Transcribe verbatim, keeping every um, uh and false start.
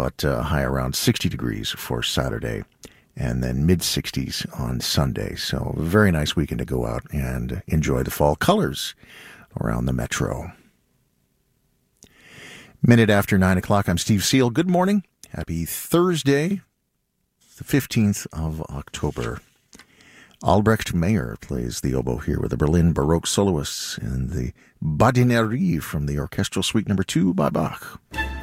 but uh, high around sixty degrees for Saturday, and then mid-sixties on Sunday. So a very nice weekend to go out and enjoy the fall colors around the metro. Minute after nine o'clock, I'm Steve Seal. Good morning. Happy Thursday, the fifteenth of October. Albrecht Meyer plays the oboe here with the Berlin Baroque soloists in the Badinerie from the Orchestral Suite number two by Bach.